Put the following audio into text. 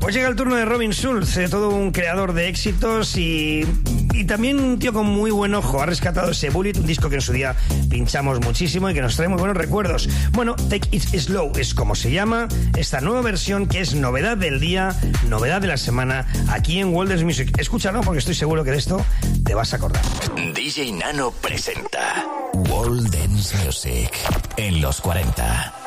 Pues llega el turno de Robin Schulz, todo un creador de éxitos y también un tío con muy buen ojo. Ha rescatado ese Bullet, un disco que en su día pinchamos muchísimo y que nos trae muy buenos recuerdos. Bueno, Take It Slow es como se llama esta nueva versión, que es novedad del día, novedad de la semana, aquí en World Dance Music. Escúchalo porque estoy seguro que de esto te vas a acordar. DJ Nano presenta World Dance Music en los 40.